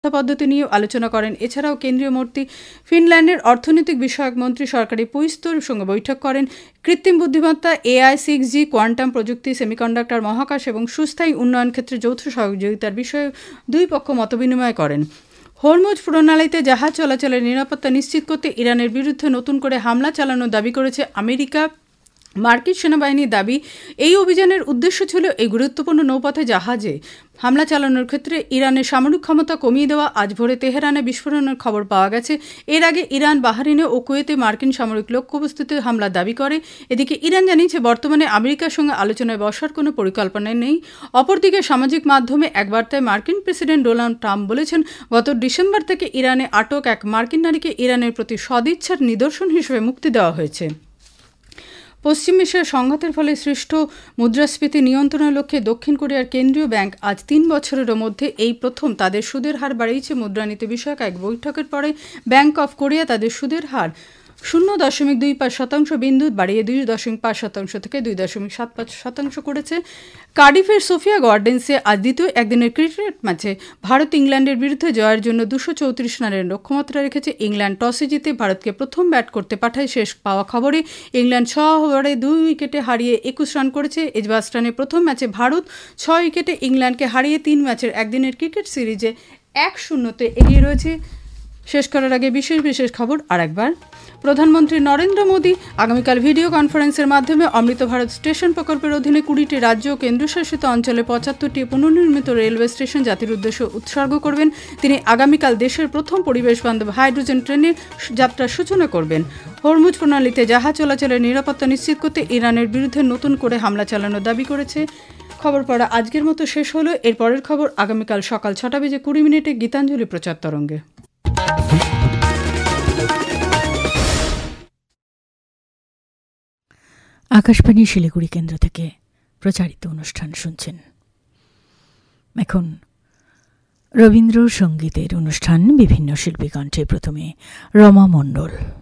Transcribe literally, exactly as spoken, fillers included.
পদ্ধতি নিয়ে আলোচনা করেন। এছাড়াও কেন্দ্রীয় মন্ত্রী ফিনল্যান্ডের অর্থনৈতিক বিষয়ক মন্ত্রী সরকারি পরিস্তর সঙ্গে বৈঠক করেন। কৃত্রিম বুদ্ধিমত্তা, এআই, সিক্স জি, কোয়ান্টাম প্রযুক্তি, সেমিকন্ডাক্টর, মহাকাশ এবং সুস্থায়ী উন্নয়ন ক্ষেত্রে যৌথ সহযোগিতার বিষয়ে দুই পক্ষ মতবিনিময় করেন। হরমুজ প্রণালীতে জাহাজ চলাচলের নিরাপত্তা নিশ্চিত করতে ইরানের বিরুদ্ধে নতুন করে হামলা চালানোর দাবি করেছে আমেরিকা। মার্কিন সেনাবাহিনীর দাবি, এই অভিযানের উদ্দেশ্য ছিল এই গুরুত্বপূর্ণ নৌপথে জাহাজে হামলা চালানোর ক্ষেত্রে ইরানের সামরিক ক্ষমতা কমিয়ে দেওয়া। আজ ভোরে তেহরানে বিস্ফোরণের খবর পাওয়া গেছে। এর আগে ইরান বাহরিনে ও কুয়েতে মার্কিন সামরিক লক্ষ্যবস্তুতে হামলার দাবি করে। এদিকে ইরান জানিয়েছে বর্তমানে আমেরিকার সঙ্গে আলোচনায় বসার কোনো পরিকল্পনা নেই। অপরদিকে সামাজিক মাধ্যমে এক বার্তায় মার্কিন প্রেসিডেন্ট ডোনাল্ড ট্রাম্প বলেছেন, গত ডিসেম্বর থেকে ইরানে আটক এক মার্কিন নারীকে ইরানের প্রতি সদিচ্ছার নিদর্শন হিসেবে মুক্তি দেওয়া হয়েছে। পশ্চিম এশিয়ার সংঘাতের ফলে সৃষ্ট মুদ্রাস্ফীতি নিয়ন্ত্রণের লক্ষ্যে দক্ষিণ কোরিয়ার কেন্দ্রীয় ব্যাংক আজ তিন বছরেরও মধ্যে এই প্রথম তাদের সুদের হার বাড়িয়েছে। মুদ্রানীতি বিষয়ক এক বৈঠকের পরে ব্যাংক অফ কোরিয়া তাদের সুদের হার শূন্য দশমিক দুই পাঁচ শতাংশ বিন্দু বাড়িয়ে দুই দশমিক পাঁচ শতাংশ থেকে দুই দশমিক সাত পাঁচ শতাংশ করেছে। কার্ডিফের সোফিয়া গার্ডেন্সে আজ দ্বিতীয় একদিনের ক্রিকেট ম্যাচে ভারত ইংল্যান্ডের বিরুদ্ধে জয়ের জন্য দুশো চৌত্রিশ রানের লক্ষ্যমাত্রা রেখেছে। ইংল্যান্ড টসে জিতে ভারতকে প্রথম ব্যাট করতে পাঠায়। শেষ পাওয়া খবরে ইংল্যান্ড ছ ওভারে দুই উইকেটে হারিয়ে একুশ রান করেছে। এজবাস্টানে প্রথম ম্যাচে ভারত ছয় উইকেটে ইংল্যান্ডকে হারিয়ে তিন ম্যাচের একদিনের ক্রিকেট সিরিজে এক শূন্যতে এগিয়ে রয়েছে। শেষ করার আগে বিশেষ বিশেষ খবর আরেকবার। প্রধানমন্ত্রী নরেন্দ্র মোদী আগামীকাল ভিডিও কনফারেন্সের মাধ্যমে অমৃত ভারত স্টেশন প্রকল্পের অধীনে কুড়িটি রাজ্য ও কেন্দ্রশাসিত অঞ্চলে পঁচাত্তরটি পুনর্নির্মিত রেলওয়ে স্টেশন জাতির উদ্দেশ্যে উৎসর্গ করবেন। তিনি আগামীকাল দেশের প্রথম পরিবেশ বান্ধব হাইড্রোজেন ট্রেনের যাত্রার সূচনা করবেন। হরমুজ প্রণালীতে জাহাজ চলাচলের নিরাপত্তা নিশ্চিত করতে ইরানের বিরুদ্ধে নতুন করে হামলা চালানোর দাবি করেছে। খবর পড়া আজকের মতো শেষ হলো। এর পরের খবর আগামীকাল সকাল ছটা বেজে কুড়ি মিনিটে গীতাঞ্জলি প্রচার তরঙ্গে। আকাশবাণী শিলিগুড়ি কেন্দ্র থেকে প্রচারিত অনুষ্ঠান শুনছেন। এখন রবীন্দ্র সঙ্গীতের অনুষ্ঠান, বিভিন্ন শিল্পী কণ্ঠে। প্রথমে রমা মণ্ডল।